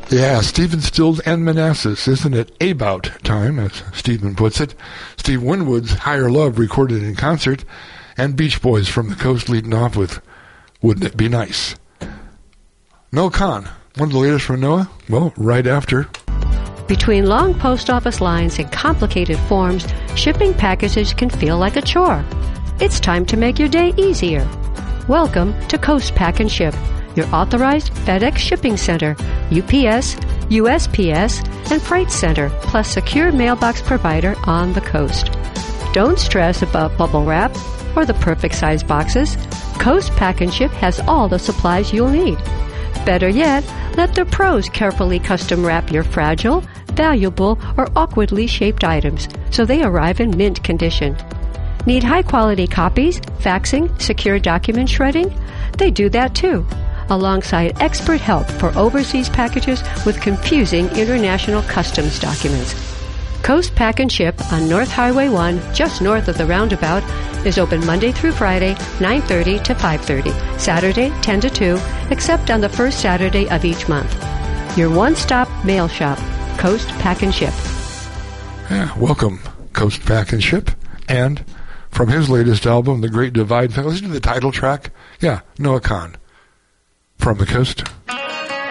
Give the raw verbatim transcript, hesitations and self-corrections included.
Yeah, Stephen Stills and Manassas. Isn't it about time, as Stephen puts it? Steve Winwood's Higher Love recorded in concert, and Beach Boys from the Coast leading off with Wouldn't It Be Nice? Noah Kahan, one of the latest from Noah? Well, right after. Between long post office lines and complicated forms, shipping packages can feel like a chore. It's time to make your day easier. Welcome to Coast Pack and Ship, your authorized FedEx shipping center, U P S, U S P S, and Freight Center, plus secure mailbox provider on the coast. Don't stress about bubble wrap or the perfect size boxes. Coast Pack and Ship has all the supplies you'll need. Better yet, let the pros carefully custom wrap your fragile, valuable, or awkwardly shaped items so they arrive in mint condition. Need high-quality copies, faxing, secure document shredding? They do that too, alongside expert help for overseas packages with confusing international customs documents. Coast Pack and Ship on North Highway one, just north of the roundabout, is open Monday through Friday, nine thirty to five thirty, Saturday, ten to two, except on the first Saturday of each month. Your one-stop mail shop, Coast Pack and Ship. Yeah, welcome, Coast Pack and Ship. And from his latest album, The Great Divide, listen to the title track. Yeah, Noah Kahan. From the Coast.